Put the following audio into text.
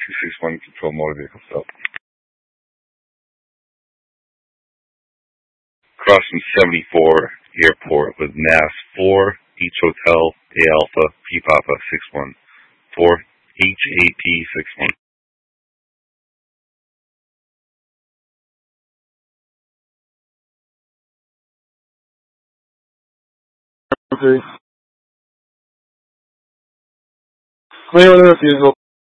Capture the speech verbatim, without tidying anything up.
two six one, control motor vehicle stop. Crossing seventy-four Airport with Mass four, H Hotel, A Alpha, P Papa six one, four, H A P six one. Okay. Clear with the refusal.